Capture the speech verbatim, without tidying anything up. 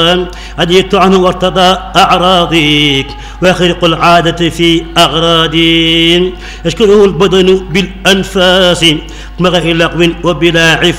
أديت عنه وارتضى أعراضي ويخرق العادة في أغراضي يشكره البدن بالأنفاس مغ لغو وبلا عفاس